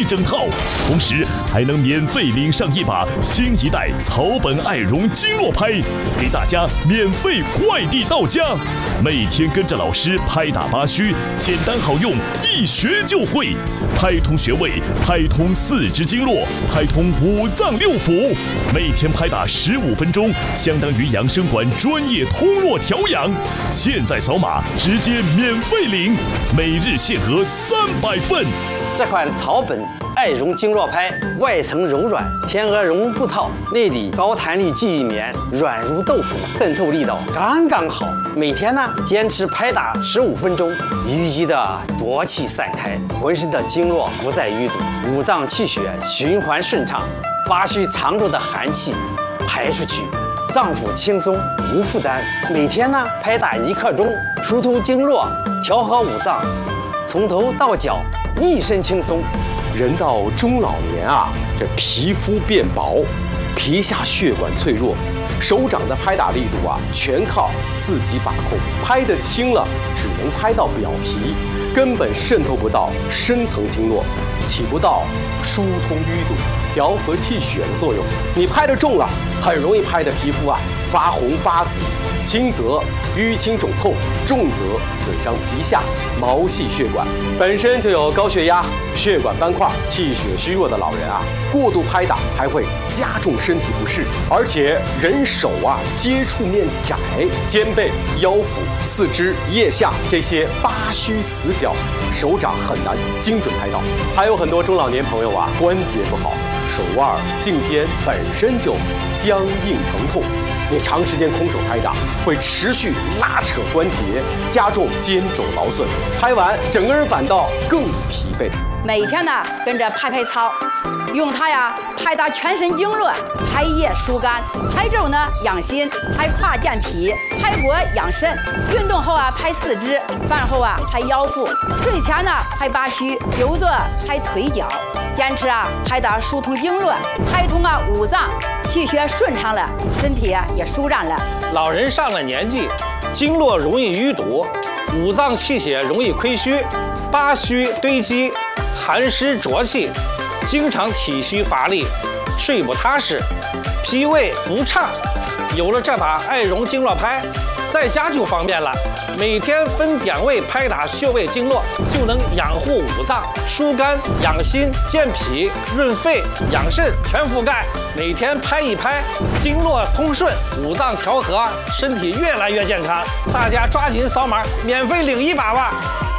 一整套，同时还能免费领上一把新一代草本爱绒经络拍，给大家免费快递到家。每天跟着老师拍打八虚，简单好用，一学就会。拍通穴位，拍通四肢经络，拍通五脏六腑。每天拍打15分钟，相当于养生馆专业通络调养。现在扫码直接免费领，每日限额300份。 这款草本爱绒经络拍，外层柔软，天鹅绒布套，内里高弹力记忆棉，软如豆腐，渗透力道刚刚好。每天呢，坚持拍打15分钟，淤积的浊气散开，浑身的经络不再淤堵，五脏气血循环顺畅，八虚藏住的寒气排出去，脏腑轻松无负担。每天呢，拍打1刻钟，疏通经络，调和五脏，从头到脚一身轻松。 人到中老年啊，这皮肤变薄，皮下血管脆弱，手掌的拍打力度啊，全靠自己把控。拍得轻了，只能拍到表皮，根本渗透不到深层经络，起不到疏通淤堵、调和气血的作用。你拍得重了，很容易拍的皮肤啊发红发紫，轻则淤青肿痛，重则损伤皮下毛细血管。本身就有高血压、血管斑块、气血虚弱的老人啊，过度拍打还会加重身体不适。而且人手啊接触面窄，肩背、腰腹、四肢、腋下这些八虚死角，手掌很难精准拍到。还有很多中老年朋友啊，关节不好，手腕、颈肩本身就僵硬疼痛，你长时间空手拍打，会持续拉扯关节，加重肩肘劳损，拍完整个人反倒更疲惫。 每天呢跟着拍拍操，用它呀拍打全身经络，拍腋疏肝，拍肘呢养心，拍胯健脾，拍脖养肾。运动后啊拍四肢，饭后啊拍腰腹，睡前呢拍八虚，久坐拍腿脚。坚持啊拍打疏通经络，拍通啊五脏，气血顺畅了，身体也舒展了。 老人上了年纪，经络容易淤堵，五脏气血容易亏虚，八虚堆积，寒湿浊气，经常体虚乏力，睡不踏实，脾胃不畅。有了这把爱绒经络拍，在家就方便了。每天分点位拍打穴位经络，就能养护五脏，疏肝养心、健脾、润肺、养肾全覆盖。每天拍一拍，经络通顺，五脏调和，身体越来越健康。大家抓紧扫码，免费领一把吧！